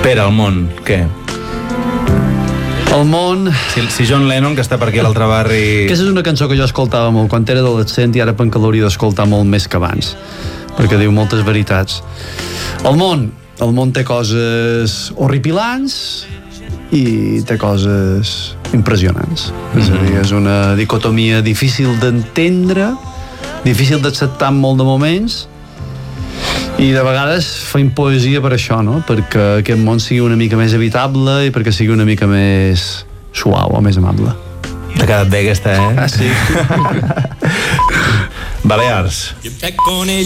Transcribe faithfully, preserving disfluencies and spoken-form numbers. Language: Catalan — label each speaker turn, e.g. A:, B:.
A: Pere, el món, què?
B: El món...
A: Si, si John Lennon, que està per aquí a l'altre barri...
B: Aquesta és una cançó que jo escoltava molt quan era adolescent i ara penso que l'hauria d'escoltar molt més que abans, perquè diu moltes veritats. El món, el món té coses horripilants i té coses impressionants. Mm-hmm. És a dir, és una dicotomia difícil d'entendre, difícil d'acceptar en molt de moments, i de vegades fem poesia per això, no? Perquè aquest món sigui una mica més habitable i perquè sigui una mica més suau o més amable.
A: T'ha quedat bé aquesta, eh?
B: Ah, sí.
A: Balears.